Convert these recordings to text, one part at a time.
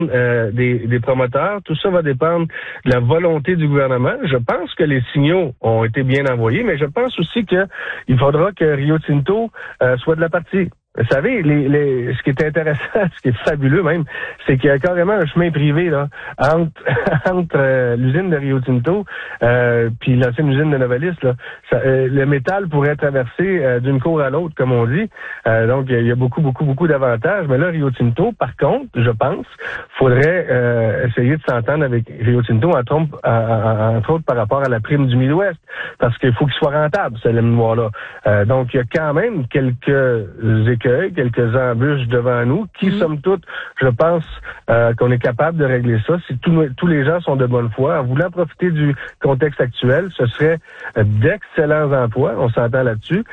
des promoteurs. Tout ça va dépendre de la volonté du gouvernement. Je pense que les signaux ont été bien envoyés, mais je pense aussi qu'il faudra que Rio Tinto soit de la partie. Vous savez, ce qui est intéressant, ce qui est fabuleux même, c'est qu'il y a carrément un chemin privé là entre l'usine de Rio Tinto puis l'ancienne usine de Novelis. Là. Le métal pourrait traverser d'une cour à l'autre, comme on dit. Donc, il y a beaucoup d'avantages. Mais là, Rio Tinto, par contre, je pense, faudrait essayer de s'entendre avec Rio Tinto, entre autres par rapport à la prime du Midwest, parce qu'il faut qu'il soit rentable, ce laminaire-là. Donc, il y a quand même quelques quelques embûches devant nous, qui, somme toute, je pense qu'on est capable de régler ça. Si tous les gens sont de bonne foi, en voulant profiter du contexte actuel, ce serait d'excellents emplois, on s'entend là-dessus,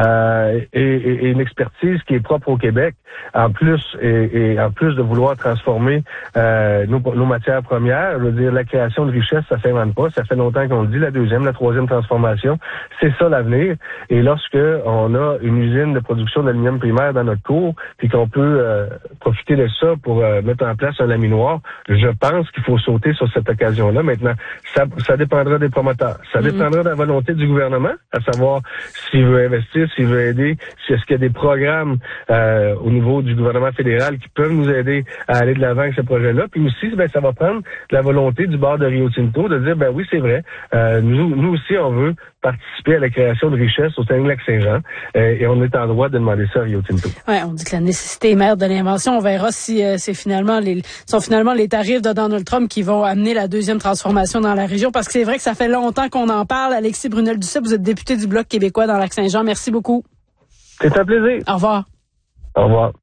et une expertise qui est propre au Québec, en plus de vouloir transformer nos matières premières. Je veux dire, la création de richesse, ça s'invente pas, ça fait longtemps qu'on le dit, la deuxième, la troisième transformation, c'est ça l'avenir. Et lorsque on a une usine de production d'aluminium primaire dans notre cour, puis qu'on peut profiter de ça pour mettre en place un laminoir, je pense qu'il faut sauter sur cette occasion-là. Maintenant, ça dépendra des promoteurs. Ça dépendra de la volonté du gouvernement, à savoir s'il veut investir, s'il veut aider, est-ce qu'il y a des programmes au niveau du gouvernement fédéral qui peuvent nous aider à aller de l'avant avec ce projet-là. Puis aussi, ça va prendre la volonté du bord de Rio Tinto de dire, oui, c'est vrai, nous aussi, on veut participer à la création de richesses au Saguenay-Lac-Saint-Jean et on est en droit de demander ça à Rio Tinto. Ouais, on dit que la nécessité est mère de l'invention. On verra si sont finalement les tarifs de Donald Trump qui vont amener la deuxième transformation dans la région, parce que c'est vrai que ça fait longtemps qu'on en parle. Alexis Brunel-Duceppe, vous êtes député du Bloc québécois dans Lac-Saint-Jean. Merci beaucoup. C'est un plaisir. Au revoir. Au revoir.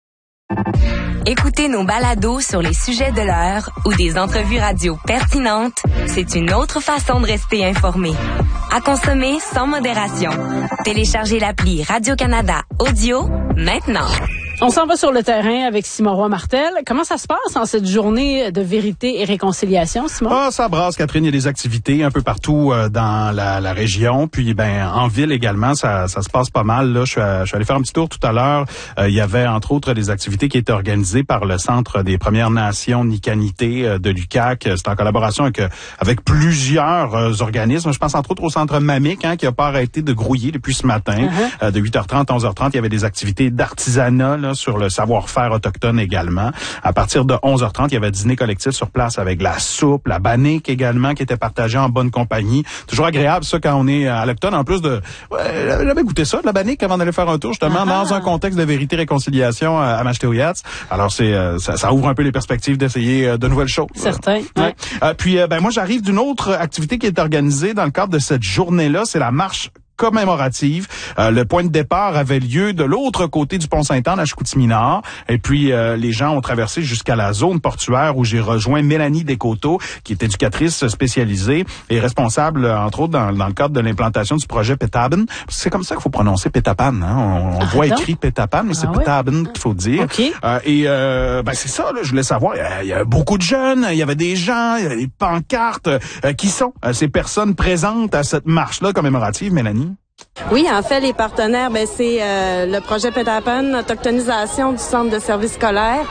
Écoutez nos balados sur les sujets de l'heure ou des entrevues radio pertinentes, c'est une autre façon de rester informé. À consommer sans modération. Téléchargez l'appli Radio-Canada Audio maintenant. On s'en va sur le terrain avec Simon Roy-Martel. Comment ça se passe en cette journée de vérité et réconciliation, Simon? Ça brasse, Catherine. Il y a des activités un peu partout dans la région. Puis, en ville également, ça se passe pas mal. Là, je suis allé faire un petit tour tout à l'heure. Il y avait, entre autres, des activités qui étaient organisées par le Centre des Premières Nations Nikanité de l'UQAC. C'est en collaboration avec plusieurs organismes. Je pense, entre autres, au Centre Mamic, qui n'a pas arrêté de grouiller depuis ce matin. De 8h30 à 11h30, il y avait des activités d'artisanat, là, sur le savoir-faire autochtone également. À partir de 11h30, il y avait un dîner collectif sur place avec la soupe, la bannique également qui était partagée en bonne compagnie. Toujours agréable ça quand on est à l'automne. En plus de... j'avais jamais goûté ça, de la bannique, avant d'aller faire un tour justement dans un contexte de vérité et réconciliation à Mashteuiatz. Alors ça ouvre un peu les perspectives d'essayer de nouvelles choses. Certain. Ouais. Puis moi j'arrive d'une autre activité qui est organisée dans le cadre de cette journée-là, c'est la marche commémorative. Le point de départ avait lieu de l'autre côté du pont Sainte-Anne à Chicoutimi-Nord. Et puis, les gens ont traversé jusqu'à la zone portuaire où j'ai rejoint Mélanie Descoteaux, qui est éducatrice spécialisée et responsable, entre autres, dans le cadre de l'implantation du projet Petaban. C'est comme ça qu'il faut prononcer Petapan. On voit écrit Petapan, mais c'est Petaban qu'il faut dire. Okay. C'est ça, là, je voulais savoir. Il y a beaucoup de jeunes, il y avait des gens, il y a des pancartes. Qui sont ces personnes présentes à cette marche-là commémorative, Mélanie? Oui, en fait, les partenaires, c'est le projet Petapan, autochtonisation du centre de services scolaires,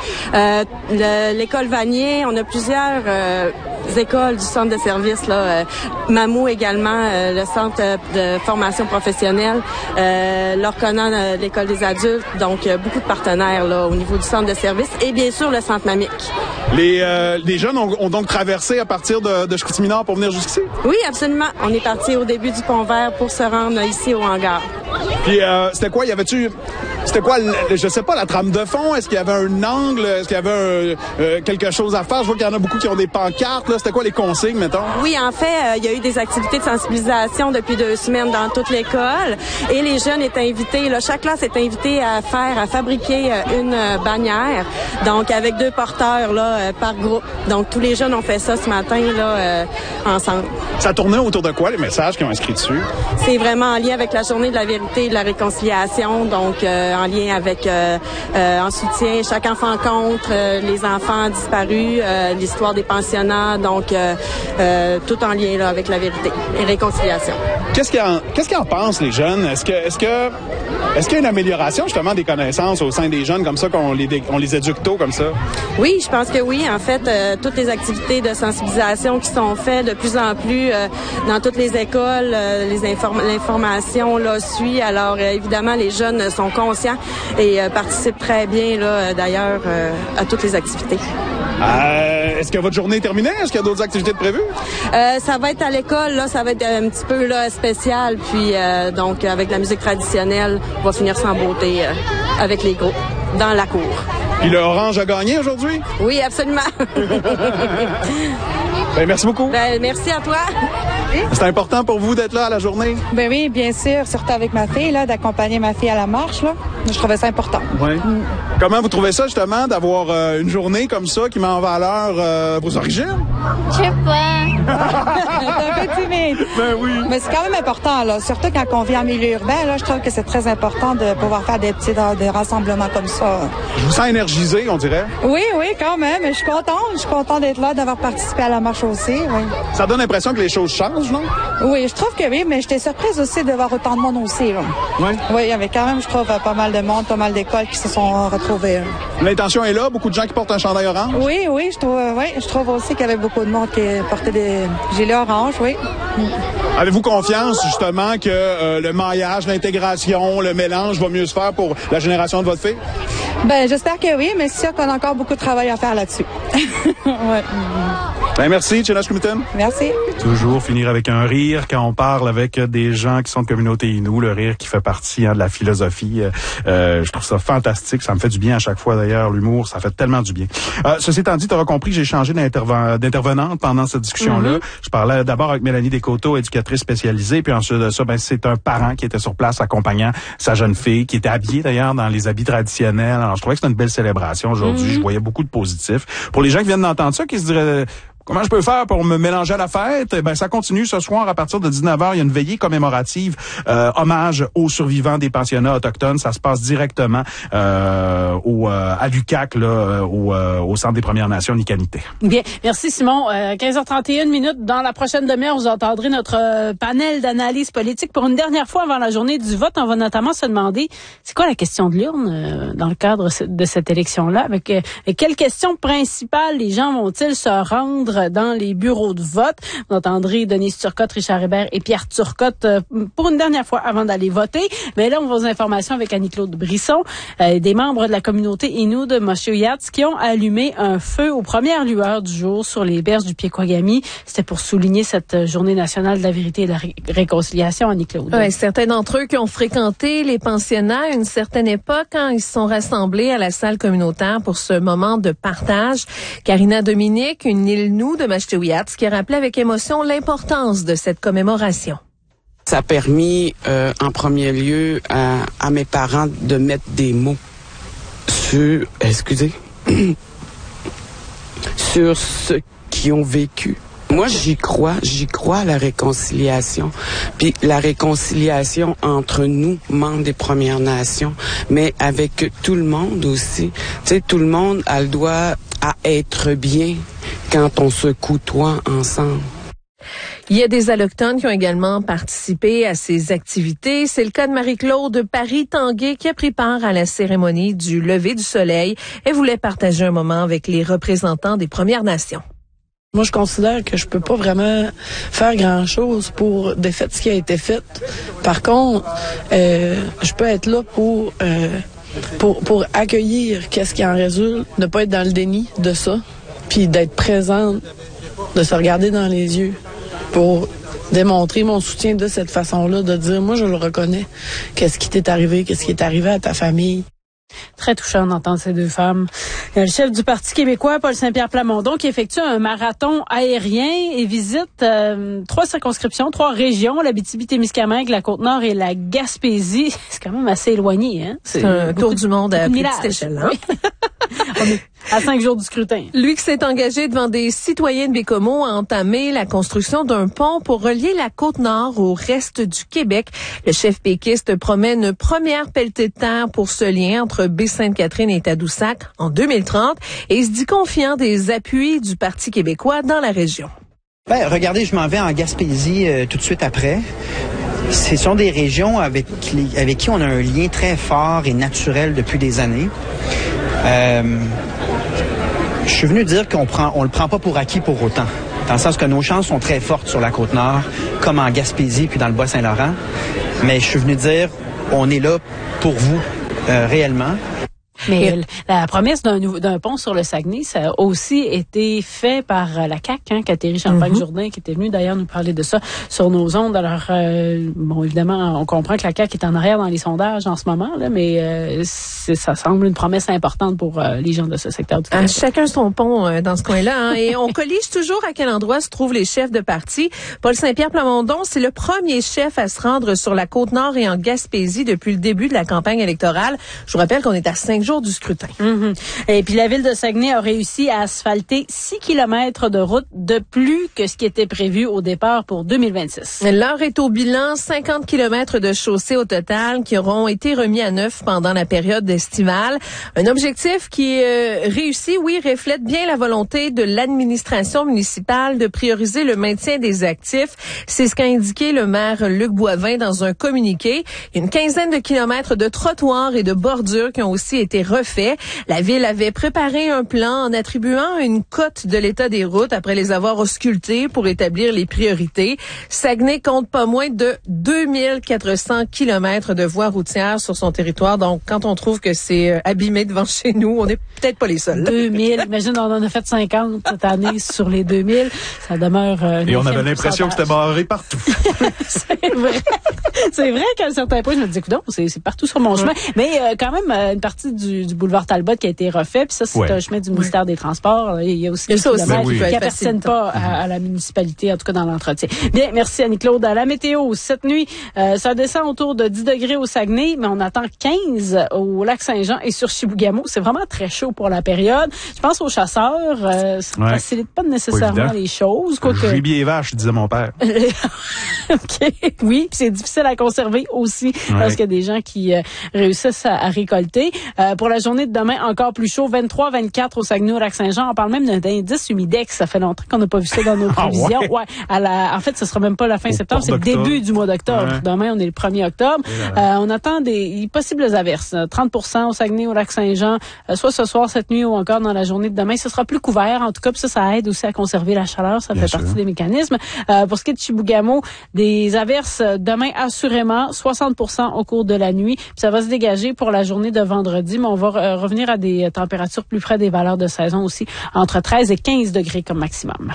l'école Vanier. On a plusieurs écoles du centre de services, là, Mamou également, le centre de formation professionnelle, l'Orconan, l'école des adultes. Donc, beaucoup de partenaires là au niveau du centre de services et bien sûr le centre Mamic. Les jeunes ont donc traversé à partir de Chicoutimi-Nord pour venir jusqu'ici? Oui, absolument. On est parti au début du Pont-Vert pour se rendre ici au hangar. Puis c'était quoi? C'était quoi, je sais pas, la trame de fond? Est-ce qu'il y avait un angle? Est-ce qu'il y avait quelque chose à faire? Je vois qu'il y en a beaucoup qui ont des pancartes. Là. C'était quoi les consignes, mettons? Oui, en fait, il y a eu des activités de sensibilisation depuis 2 semaines dans toute l'école. Et les jeunes étaient invités, là, chaque classe est invitée à fabriquer une bannière. Donc, avec 2 porteurs là par groupe. Donc, tous les jeunes ont fait ça ce matin là ensemble. Ça tournait autour de quoi, les messages qui ont inscrit dessus? C'est vraiment en lien avec la journée de la vérité et de la réconciliation, donc en lien avec, en soutien, Chaque enfant compte, les enfants disparus, l'histoire des pensionnats, donc tout en lien là, avec la vérité et réconciliation. Qu'est-ce qu'ils en pensent, les jeunes? Est-ce qu'il y a une amélioration, justement, des connaissances au sein des jeunes, comme ça, qu'on les éduque tôt, comme ça? Oui, je pense que oui. En fait, toutes les activités de sensibilisation qui sont faites de plus en plus dans toutes les écoles, l'information là suit. Alors, évidemment, les jeunes sont conscients et participent très bien, là, d'ailleurs, à toutes les activités. Est-ce que votre journée est terminée? Est-ce qu'il y a d'autres activités de prévues? Ça va être à l'école, là, ça va être un petit peu là spécial. Puis, donc, avec la musique traditionnelle, on va finir sans beauté avec les groupes dans la cour. Puis le Orange a gagné aujourd'hui? Oui, absolument. Ben, merci beaucoup. Ben, merci à toi. C'est important pour vous d'être là à la journée? Ben oui, bien sûr, surtout avec ma fille, là, d'accompagner ma fille à la marche, là. Je trouvais ça important. Oui. Comment vous trouvez ça, justement, d'avoir une journée comme ça qui met en valeur vos origines? Je sais pas. C'est un peu timide. Ben oui. Mais c'est quand même important, là. Surtout quand on vit en milieu urbain, là, je trouve que c'est très important de pouvoir faire des rassemblements comme ça. Je vous sens énergisé, on dirait. Oui, quand même. Je suis contente. Je suis contente d'être là, d'avoir participé à la marche aussi, oui. Ça donne l'impression que les choses changent, non? Oui, je trouve que oui, mais j'étais surprise aussi de voir autant de monde aussi, là. Oui. Oui, il y avait quand même, je trouve, pas mal de monde, pas mal d'écoles qui se sont retrouvées. L'intention est là, beaucoup de gens qui portent un chandail orange? Oui, je trouve aussi qu'il y avait beaucoup de monde qui portait des gilets orange, oui. Avez-vous confiance, justement, que le maillage, l'intégration, le mélange va mieux se faire pour la génération de votre fille? Ben, j'espère que oui, mais c'est sûr qu'on a encore beaucoup de travail à faire là-dessus. Ouais. Ben, merci, Tchenash Kumitan. Merci. Toujours finir avec un rire quand on parle avec des gens qui sont de communauté Innu, le rire qui fait partie de la philosophie. Je trouve ça fantastique, ça me fait du bien à chaque fois d'ailleurs, l'humour, ça fait tellement du bien. Ceci étant dit, tu auras compris que j'ai changé d'intervenante pendant cette discussion-là. Je parlais d'abord avec Mélanie Descoteaux, éducatrice spécialisée, puis ensuite de ça, c'est un parent qui était sur place accompagnant sa jeune fille, qui était habillée d'ailleurs dans les habits traditionnels. Alors je trouvais que c'était une belle célébration aujourd'hui, je voyais beaucoup de positifs. Pour les gens qui viennent d'entendre ça, qui se diraient... Comment je peux faire pour me mélanger à la fête? Ben, ça continue ce soir à partir de 19h. Il y a une veillée commémorative, hommage aux survivants des pensionnats autochtones. Ça se passe directement à l'UQAC, là, au Centre des Premières Nations Nicanité. Bien, merci Simon. 15h31 minutes. Dans la prochaine demi-heure, vous entendrez notre panel d'analyse politique. Pour une dernière fois avant la journée du vote, on va notamment se demander c'est quoi la question de l'urne dans le cadre de cette élection-là. Avec quelles questions principales les gens vont-ils se rendre dans les bureaux de vote? Vous entendrez Denise Turcotte, Richard Hébert et Pierre Turcotte pour une dernière fois avant d'aller voter. Mais là, on va aux informations avec Annie-Claude Brisson, des membres de la communauté Innu de Moshiyats qui ont allumé un feu aux premières lueurs du jour sur les berges du Piekogami. C'était pour souligner cette journée nationale de la vérité et de la réconciliation, Annie-Claude. Oui, certains d'entre eux qui ont fréquenté les pensionnats à une certaine époque quand ils se sont rassemblés à la salle communautaire pour ce moment de partage. Karina Dominique, une Innu de Moshiyats, qui a rappelé avec émotion l'importance de cette commémoration. Ça a permis, en premier lieu, à mes parents de mettre des mots sur, sur ce qu'ils ont vécu. Moi, j'y crois à la réconciliation. Puis la réconciliation entre nous, membres des Premières Nations, mais avec tout le monde aussi. Tu sais, tout le monde a le droit à être bien quand on se côtoie ensemble. Il y a des Allochtones qui ont également participé à ces activités. C'est le cas de Marie-Claude Paris-Tanguay qui a pris part à la cérémonie du lever du soleil et voulait partager un moment avec les représentants des Premières Nations. Moi, je considère que je peux pas vraiment faire grand-chose pour défaire ce qui a été fait. Par contre, je peux être là pour accueillir qu'est-ce qui en résulte, ne pas être dans le déni de ça, puis d'être présente, de se regarder dans les yeux pour démontrer mon soutien de cette façon-là, de dire, moi, je le reconnais. Qu'est-ce qui t'est arrivé? Qu'est-ce qui est arrivé à ta famille? Très touchant d'entendre ces deux femmes. Il y a le chef du Parti québécois, Paul Saint-Pierre Plamondon, qui effectue un marathon aérien et visite 3 circonscriptions, 3 régions, l'Abitibi-Témiscamingue, la Côte-Nord et la Gaspésie. C'est quand même assez éloigné, hein? C'est un tour du monde à petite échelle, hein? Oui. À 5 jours du scrutin. Lui qui s'est engagé devant des citoyens de Bécomo a entamé la construction d'un pont pour relier la Côte-Nord au reste du Québec. Le chef péquiste promet une première pelletée de terre pour ce lien entre Baie-Sainte-Catherine et Tadoussac en 2030 et il se dit confiant des appuis du Parti québécois dans la région. Regardez, je m'en vais en Gaspésie tout de suite après. Ce sont des régions avec qui on a un lien très fort et naturel depuis des années. Je suis venu dire on le prend pas pour acquis pour autant. Dans le sens que nos chances sont très fortes sur la Côte-Nord, comme en Gaspésie puis dans le Bas-Saint-Laurent. Mais je suis venu dire, on est là pour vous, réellement. Mais la promesse d'un pont sur le Saguenay, ça a aussi été fait par la CAQ, Catherine Champagne-Jourdain, qui était venue d'ailleurs nous parler de ça sur nos ondes. Alors, bon, évidemment, on comprend que la CAQ est en arrière dans les sondages en ce moment, là, mais ça semble une promesse importante pour les gens de ce secteur du Québec. Chacun son pont dans ce coin-là. Et on collige toujours à quel endroit se trouvent les chefs de parti. Paul Saint-Pierre Plamondon, c'est le premier chef à se rendre sur la Côte-Nord et en Gaspésie depuis le début de la campagne électorale. Je vous rappelle qu'on est à 5 jours du scrutin. Et puis la ville de Saguenay a réussi à asphalter 6 kilomètres de route de plus que ce qui était prévu au départ pour 2026. L'heure est au bilan, 50 kilomètres de chaussée au total qui auront été remis à neuf pendant la période estivale. Un objectif qui réussit, oui, reflète bien la volonté de l'administration municipale de prioriser le maintien des actifs. C'est ce qu'a indiqué le maire Luc Boivin dans un communiqué. Il y a une quinzaine de kilomètres de trottoirs et de bordures qui ont aussi été refaits. La ville avait préparé un plan en attribuant une cote de l'état des routes après les avoir auscultées pour établir les priorités. Saguenay compte pas moins de 2400 kilomètres de voies routières sur son territoire. Donc, quand on trouve que c'est abîmé devant chez nous, on n'est peut-être pas les seuls. 2000. Imagine, on en a fait 50 cette année sur les 2000. Ça demeure... Et on avait l'impression que c'était barré partout. C'est vrai. C'est vrai qu'à un certain point, je me disais, écoute, c'est partout sur mon chemin. Mais quand même, une partie du boulevard Talbot qui a été refait. Puis ça, c'est un chemin du ministère des Transports. Il y a aussi des kilomètres qui appartiennent pas à la municipalité, en tout cas dans l'entretien. Bien, merci Annie-Claude. À la météo, cette nuit, ça descend autour de 10 degrés au Saguenay, mais on attend 15 au Lac-Saint-Jean et sur Chibougamau. C'est vraiment très chaud pour la période. Je pense aux chasseurs, ça ne facilite pas nécessairement les choses. Gibier et vache, disait mon père. OK. Oui, puis c'est difficile à conserver aussi parce qu'il y a des gens qui réussissent à récolter. Pour la journée de demain, encore plus chaud, 23-24 au Saguenay, au Lac-Saint-Jean. On parle même d'un indice humidex. Ça fait longtemps qu'on n'a pas vu ça dans nos prévisions. En fait, ce sera même pas la fin septembre, c'est le début du mois d'octobre. Ouais. Demain, on est le 1er octobre. On attend des possibles averses. 30% au Saguenay, au Lac-Saint-Jean, soit ce soir, cette nuit ou encore dans la journée de demain. Ce sera plus couvert. En tout cas, ça aide aussi à conserver la chaleur. Ça fait partie des mécanismes. Pour ce qui est de Chibougamau, des averses demain assurément, 60% au cours de la nuit. Puis ça va se dégager pour la journée de vendredi, mais on va revenir à des températures plus près des valeurs de saison aussi, entre 13 et 15 degrés comme maximum.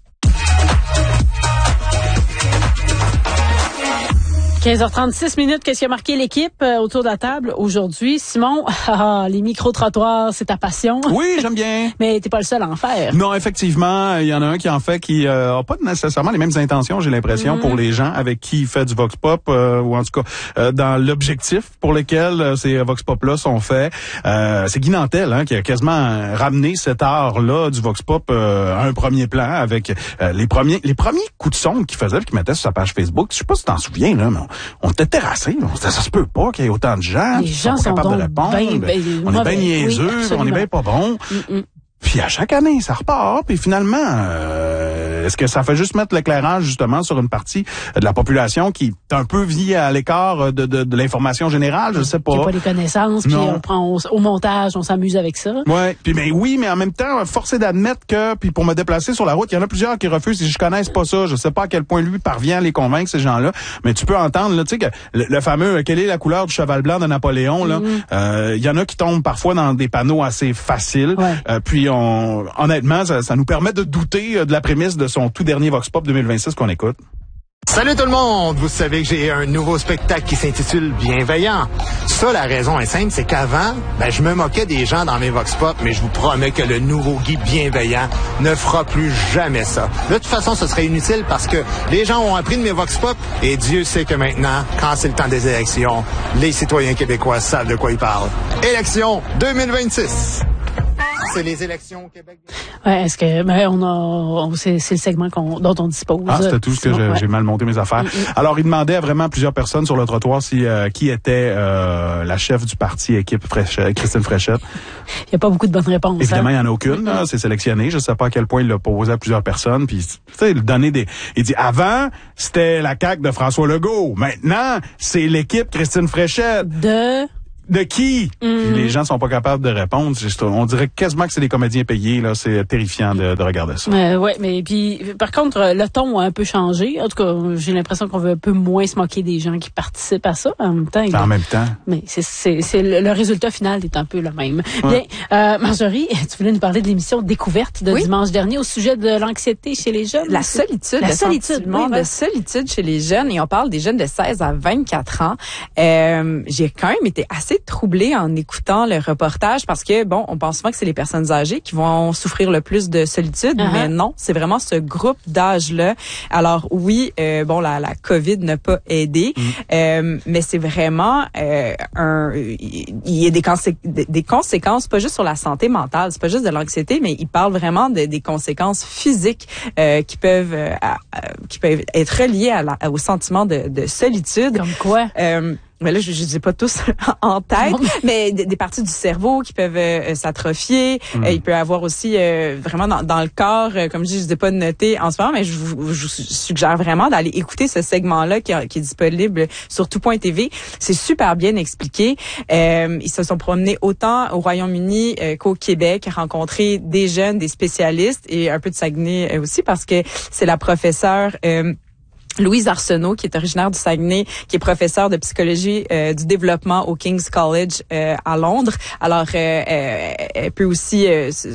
« 15h36 », qu'est-ce qui a marqué l'équipe autour de la table aujourd'hui? Simon, les micro-trottoirs, c'est ta passion. Oui, j'aime bien. Mais t'es pas le seul à en faire. Non, effectivement, il y en a un qui en fait qui a pas nécessairement les mêmes intentions, j'ai l'impression, pour les gens avec qui il fait du Vox Pop, ou en tout cas dans l'objectif pour lequel ces Vox Pop-là sont faits. C'est Guy Nantel qui a quasiment ramené cet art-là du Vox Pop à un premier plan avec les premiers coups de sonde qu'il faisait, qu'il mettait sur sa page Facebook. Je sais pas si tu t'en souviens, là, mais on était terrassés. Ça se peut pas qu'il y ait autant de gens. Les gens sont capables de répondre. On est bien niaiseux, on est bien pas bon. Puis à chaque année, ça repart. Puis finalement, est-ce que ça fait juste mettre l'éclairage justement sur une partie de la population qui est un peu vie à l'écart de l'information générale? Je sais pas. Qui n'a pas les connaissances, puis on prend au montage, on s'amuse avec ça. Ouais. Puis mais en même temps, forcé d'admettre que, puis pour me déplacer sur la route, il y en a plusieurs qui refusent si je connaisse pas ça. Je sais pas à quel point lui parvient à les convaincre, ces gens-là. Mais tu peux entendre, là, tu sais, que le fameux quelle est la couleur du cheval blanc de Napoléon, là. Il y en a qui tombent parfois dans des panneaux assez faciles. Ouais. Puis honnêtement, ça nous permet de douter de la prémisse de son tout dernier Vox Pop 2026 qu'on écoute. Salut tout le monde! Vous savez que j'ai un nouveau spectacle qui s'intitule Bienveillant. Ça, la raison est simple, c'est qu'avant, je me moquais des gens dans mes Vox Pop, mais je vous promets que le nouveau Guy Bienveillant ne fera plus jamais ça. De toute façon, ce serait inutile parce que les gens ont appris de mes Vox Pop et Dieu sait que maintenant, quand c'est le temps des élections, les citoyens québécois savent de quoi ils parlent. Élection 2026! c'est les élections au Québec. Ouais, est-ce que c'est le segment dont on dispose. C'était tout ce que j'ai mal monté mes affaires. Alors, il demandait à vraiment plusieurs personnes sur le trottoir qui était la chef du parti équipe Christine Fréchette. Il n'y a pas beaucoup de bonnes réponses. Évidemment, il n'y en a aucune. Là, c'est sélectionné. Je ne sais pas à quel point il l'a posé à plusieurs personnes. Puis, tu sais, il dit, avant, c'était la CAQ de François Legault. Maintenant, c'est l'équipe Christine Fréchette. De qui? Puis les gens sont pas capables de répondre. On dirait quasiment que c'est des comédiens payés. Là, c'est terrifiant de regarder ça. Ouais, mais puis par contre, le ton a un peu changé. En tout cas, j'ai l'impression qu'on veut un peu moins se moquer des gens qui participent à ça. En même temps. Mais c'est le résultat final est un peu le même. Ouais. Bien, Marjorie, tu voulais nous parler de l'émission Découverte de dimanche dernier au sujet de l'anxiété chez les jeunes. La solitude. De solitude chez les jeunes. Et on parle des jeunes de 16 à 24 ans. J'ai quand même été assez troublée en écoutant le reportage parce que, bon, on pense souvent que c'est les personnes âgées qui vont souffrir le plus de solitude, mais non, c'est vraiment ce groupe d'âge-là. Alors oui, la COVID n'a pas aidé, mais c'est vraiment il y a des conséquences, pas juste sur la santé mentale, c'est pas juste de l'anxiété, mais il parle vraiment des conséquences physiques qui peuvent être reliées au sentiment de solitude. Comme quoi? Mais là, je les ai pas tous en tête, mais des parties du cerveau qui peuvent s'atrophier. Il peut y avoir aussi vraiment dans le corps, comme je dis, je les ai pas notés en ce moment, mais je vous suggère vraiment d'aller écouter ce segment-là qui est disponible sur tout.tv. C'est super bien expliqué. Ils se sont promenés autant au Royaume-Uni qu'au Québec, rencontrer des jeunes, des spécialistes et un peu de Saguenay aussi parce que c'est la professeure Louise Arsenault, qui est originaire du Saguenay, qui est professeure de psychologie du développement au King's College à Londres. Alors, elle peut aussi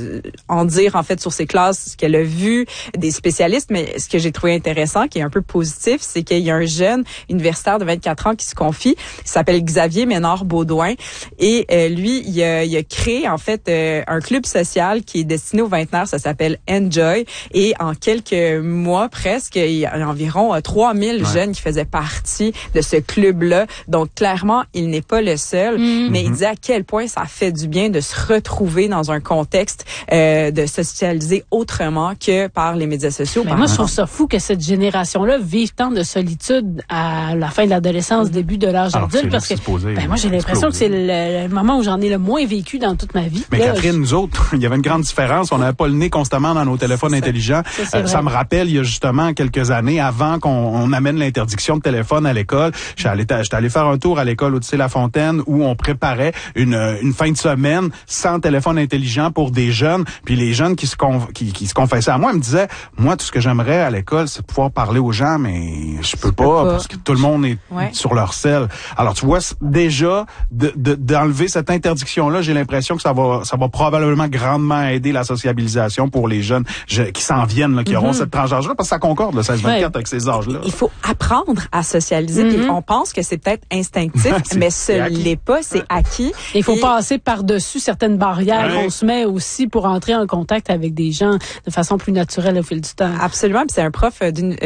en dire, en fait, sur ses classes, ce qu'elle a vu des spécialistes. Mais ce que j'ai trouvé intéressant, qui est un peu positif, c'est qu'il y a un jeune universitaire de 24 ans qui se confie. Il s'appelle Xavier Ménard-Baudouin. Et lui, il a créé, en fait, un club social qui est destiné aux vingtenaires. Ça s'appelle Enjoy. Et en quelques mois, presque, il y a environ 3000 jeunes qui faisaient partie de ce club-là. Donc, clairement, il n'est pas le seul, mais il dit à quel point ça fait du bien de se retrouver dans un contexte de socialiser autrement que par les médias sociaux. Mais moi, je trouve ça fou que cette génération-là vive tant de solitude à la fin de l'adolescence, début de l'âge adulte, parce que moi, j'ai l'impression que c'est le moment où j'en ai le moins vécu dans toute ma vie. Mais là, Catherine, nous autres, il y avait une grande différence. On n'avait pas le nez constamment dans nos téléphones intelligents. Ça me rappelle, il y a justement quelques années, avant qu'on amène l'interdiction de téléphone à l'école. J'étais allé faire un tour à l'école Odyssée-Lafontaine où on préparait une fin de semaine sans téléphone intelligent pour des jeunes. Puis les jeunes qui se confessaient à moi, ils me disaient, moi, tout ce que j'aimerais à l'école, c'est pouvoir parler aux gens, mais je peux pas parce que tout le monde est sur leur cell. Alors, tu vois, déjà, d'enlever cette interdiction-là, j'ai l'impression que ça va probablement grandement aider la sociabilisation pour les jeunes qui s'en viennent, là, qui auront cette tranche d'âge-là, parce que ça concorde, le 16-24 avec ces âges-là. Il faut apprendre à socialiser. Puis on pense que c'est peut-être instinctif, mais ce l'est pas, c'est acquis. Il faut passer par-dessus certaines barrières qu'on se met aussi pour entrer en contact avec des gens de façon plus naturelle au fil du temps. Absolument. Puis c'est un prof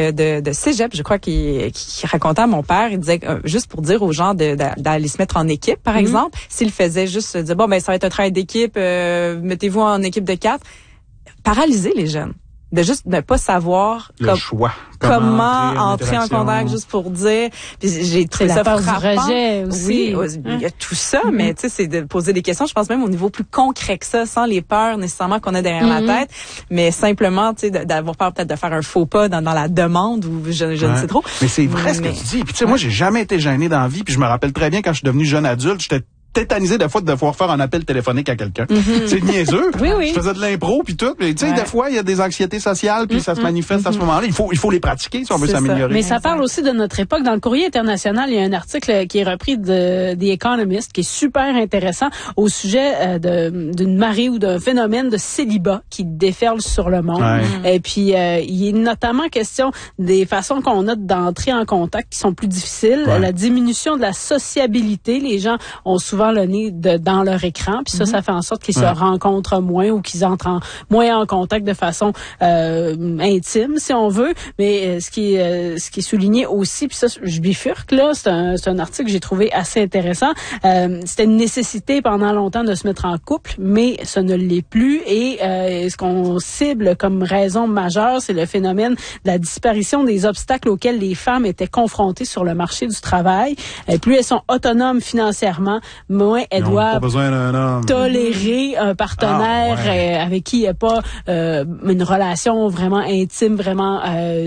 de cégep, je crois, qui racontait à mon père, il disait juste pour dire aux gens d'aller se mettre en équipe, par exemple, s'il faisait juste se dire, bon, ben ça va être un travail d'équipe, mettez-vous en équipe de 4, paralyser les jeunes. De juste ne pas savoir comment entrer en contact, juste pour dire. Puis j'ai trouvé ça frappant. Du rejet aussi. Oui, il y a tout ça, mais tu sais, c'est de poser des questions. Je pense même au niveau plus concret que ça, sans les peurs nécessairement qu'on a derrière la tête, mais simplement, tu sais, d'avoir peur peut-être de faire un faux pas dans la demande ou je ne sais trop. Mais c'est vrai ce que tu dis. Puis tu sais, moi, j'ai jamais été gêné dans la vie. Puis je me rappelle très bien quand je suis devenu jeune adulte, j'étais tétanisé des fois de devoir faire un appel téléphonique à quelqu'un. C'est niaiseux. Oui. Je faisais de l'impro puis tout. Tu sais, des fois, il y a des anxiétés sociales puis ça se manifeste à ce moment-là. Il faut les pratiquer si on veut s'améliorer. Mais ça parle aussi de notre époque. Dans le Courrier international, il y a un article qui est repris de The Economist qui est super intéressant au sujet d'une marée ou d'un phénomène de célibat qui déferle sur le monde. Et puis, il est notamment question des façons qu'on a d'entrer en contact qui sont plus difficiles. La diminution de la sociabilité. Les gens ont souvent souvent le nez dans leur écran, puis ça fait en sorte qu'ils se rencontrent moins ou qu'ils entrent moins en contact de façon intime, si on veut. Mais ce qui est souligné aussi, puis ça, je bifurque là, c'est un article que j'ai trouvé assez intéressant. C'était une nécessité pendant longtemps de se mettre en couple, mais ça ne l'est plus. Et ce qu'on cible comme raison majeure, c'est le phénomène de la disparition des obstacles auxquels les femmes étaient confrontées sur le marché du travail. Plus elles sont autonomes financièrement, moins elles doivent tolérer un partenaire avec qui il n'y a pas une relation vraiment intime, vraiment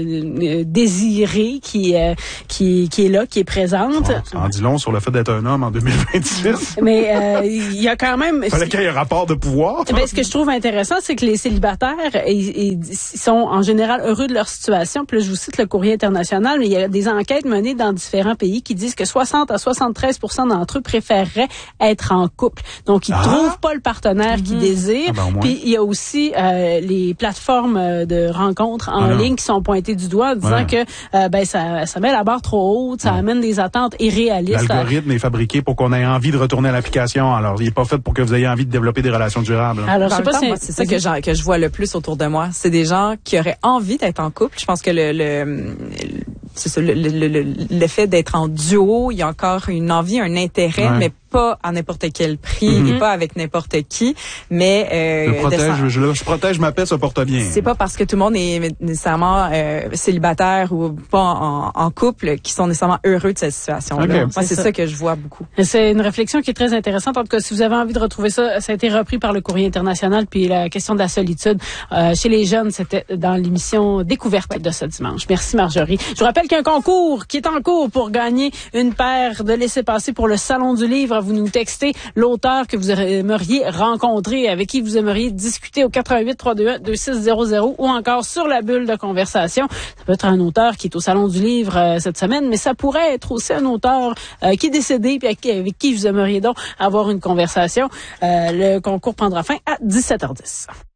désirée, qui est là, qui est présente. Ça en dit long sur le fait d'être un homme en 2026. Mais il y a quand même... Fallait qu'il y ait un rapport de pouvoir. Ben, ce que je trouve intéressant, c'est que les célibataires ils sont en général heureux de leur situation. Puis là, je vous cite le Courrier international, mais il y a des enquêtes menées dans différents pays qui disent que 60 à 73% d'entre eux préféreraient être en couple. Donc, ils trouvent pas le partenaire qu'ils désirent. Puis il y a aussi les plateformes de rencontres en ligne qui sont pointées du doigt, en disant que ça met la barre trop haute, ça amène des attentes irréalistes. L'algorithme est fabriqué pour qu'on ait envie de retourner à l'application. Alors, il est pas fait pour que vous ayez envie de développer des relations durables. Alors, je sais pas, moi, c'est ça que je vois le plus autour de moi. C'est des gens qui auraient envie d'être en couple. Je pense que c'est ça, le fait d'être en duo, il y a encore une envie, un intérêt, mais pas à n'importe quel prix et pas avec n'importe qui, mais je protège ma paix, ça porte bien. C'est pas parce que tout le monde est nécessairement célibataire ou pas en couple qui sont nécessairement heureux de cette situation-là. Moi, c'est ça que je vois beaucoup. C'est une réflexion qui est très intéressante. En tout cas, si vous avez envie de retrouver ça, ça a été repris par le Courrier international, puis la question de la solitude chez les jeunes, c'était dans l'émission Découverte de ce dimanche. Merci Marjorie. Je vous rappelle qu'il y a un concours qui est en cours pour gagner une paire de laissez-passer pour le Salon du Livre. Vous nous textez l'auteur que vous aimeriez rencontrer, avec qui vous aimeriez discuter au 88 321 2600 ou encore sur la bulle de conversation. Ça peut être un auteur qui est au Salon du Livre cette semaine, mais ça pourrait être aussi un auteur qui est décédé puis avec qui vous aimeriez donc avoir une conversation. Le concours prendra fin à 17h10.